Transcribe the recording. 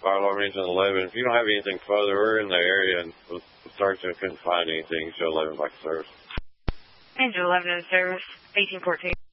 fire alarm engine 11. If you don't have anything further, we're in the area and was searching and couldn't find anything. Show 11 back to service. Engine 11 in service, 1814.